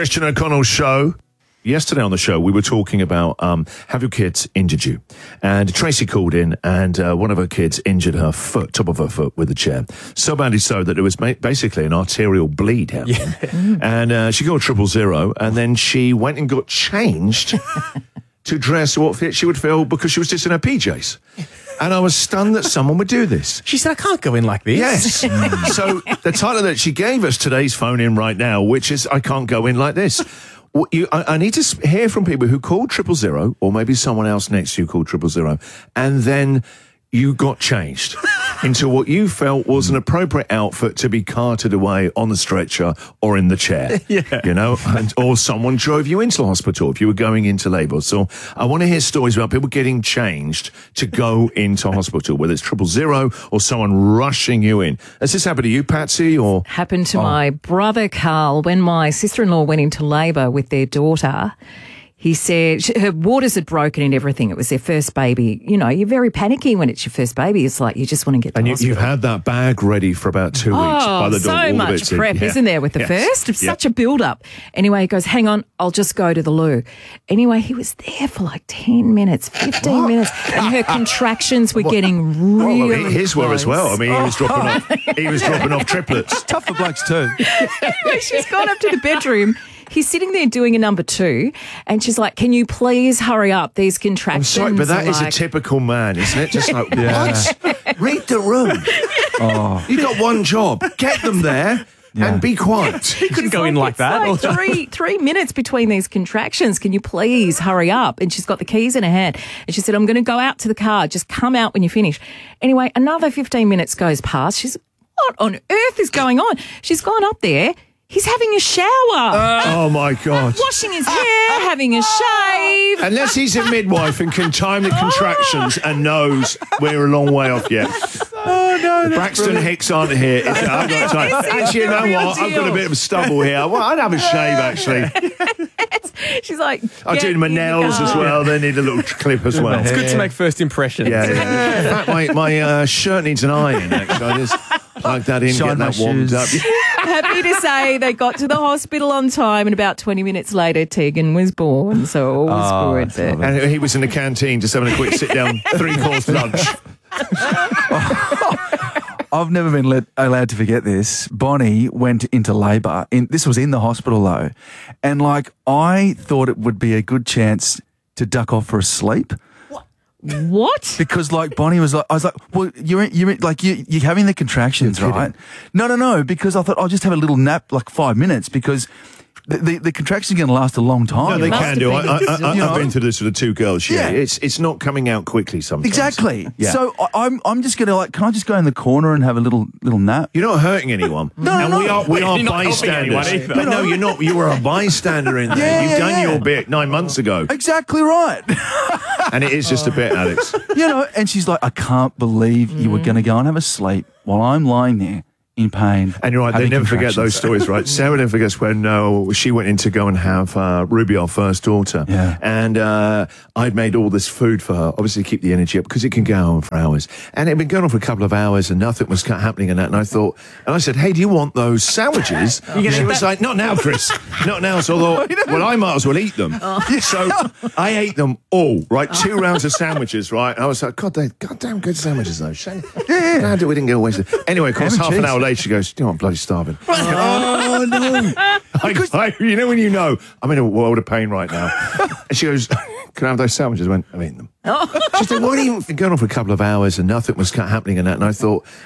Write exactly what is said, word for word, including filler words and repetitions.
Christian O'Connell Show. Yesterday on the show, we were talking about um, have your kids injured you? And Tracy called in, and uh, one of her kids injured her foot, top of her foot, with a chair. So badly so that it was ma- basically an arterial bleed happening. Yeah. And uh, she called triple zero, and then she went and got changed to dress what fit she would feel because she was just in her P Js. And I was stunned that someone would do this. She said, I can't go in like this. Yes. So the title that she gave us, today's phone in right now, which is I can't go in like this. Well, you, I, I need to hear from people who called triple zero, or maybe someone else next to you called triple zero, and then you got changed into what you felt was an appropriate outfit to be carted away on the stretcher or in the chair. Yeah. You know, and, or someone drove you into the hospital if you were going into labour. So I want to hear stories about people getting changed to go into hospital, whether it's triple zero or someone rushing you in. Has this happened to you, Patsy? Or Happened to oh. my brother, Carl, when my sister-in-law went into labour with their daughter. He said she, her waters had broken and everything. It was their first baby. You know, you're very panicky when it's your first baby. It's like you just want to get to And you, hospital. you've had that bag ready for about two oh, weeks. By the so door, all the much bits in. prep, Yeah. isn't there, with the Yes. first? It's Yeah. such a build-up. Anyway, he goes, hang on, I'll just go to the loo. Anyway, he was there for like ten minutes, fifteen minutes, and her contractions were getting really Well, his were as well. I mean, he was Oh. dropping off. He was dropping off triplets. Tough for blokes too. Anyway, she's gone up to the bedroom. He's sitting there doing a number two, and she's like, can you please hurry up? These I'm contractions. sorry, but that are is a like- typical man, isn't it? Just like, Yeah. what? Read the room. Oh. You got one job. Get them there Yeah. and be quiet. He couldn't She's go in like it's that. Like three three minutes between these contractions. Can you please hurry up? And she's got the keys in her hand. And she said, I'm going to go out to the car. Just come out when you finish. Anyway, another fifteen minutes goes past. She's, what on earth is going on? She's gone up there. He's having a shower. Oh, my God. Washing his hair, having a shave. Unless he's a midwife and can time the contractions and knows we're a long way off yet. Oh, no. that's Braxton brilliant. Hicks aren't here. Is it? I've got time. This is Actually, you the know real what? I've got a deal. bit of stubble here. Well, I'd have a shave, actually. She's like, I get do my in the nails as car. well. They need a little clip as well. It's good to make first impressions. Yeah, yeah. In fact, my, my uh, shirt needs an iron, actually. I just plug that in, Shine get that my warmed shoes. up. Happy to say they got to the hospital on time, and about twenty minutes later, Tegan was born. So all was Oh, good. that's lovely. But And he was in the canteen just having a quick sit-down, three-course lunch. I've never been let, allowed to forget this. Bonnie went into labour. In, this was in the hospital, though. And, like, I thought it would be a good chance to duck off for a sleep. what? Because, like, Bonnie was like, I was like, well, you're, you're like, you, you're having the contractions, You're right? No, no, no, because I thought I'll just have a little nap, like five minutes, because the, the, the contractions are going to last a long time. No, they must can have do. I, been I, I, because, you I've know. been through this with the two girls. Yeah, Yeah. it's it's not coming out quickly sometimes. Exactly. Yeah. So I, I'm I'm just going to, like, can I just go in the corner and have a little little nap? You're not hurting anyone. No, and no, we are we You're are not helping anyone bystanders. either. But no, you're not. You were a bystander in there. Yeah, You've yeah, done yeah. your bit nine months ago, Exactly right. and it is just a bit, Alex. You know, and she's like, I can't believe you were going to go and have a sleep while I'm lying there in pain. And you're right, they having never forget those contractions. stories, right? Sarah never forgets when uh, she went in to go and have uh, Ruby, our first daughter. Yeah. And uh, I'd made all this food for her, obviously to keep the energy up, because it can go on for hours. And it had been going on for a couple of hours and nothing was ca- happening in that. And I thought, and I said, hey, do you want those sandwiches? And she was like, not now, Chris. Not now. So I thought, well, I might as well eat them. So I ate them all, right? Two rounds of sandwiches, right? I was like, God, they're goddamn good sandwiches, though. Shame. Yeah, Glad that we didn't go wasted. Anyway, of course, Ham and half an cheese. hour later, she goes, do you know what, I'm bloody starving. Oh, no. I, I, you know when you know, I'm in a world of pain right now. And she goes, can I have those sandwiches? I went, I've eaten them. She said, well, it even been going on for a couple of hours and nothing was ca- happening in that. And I thought,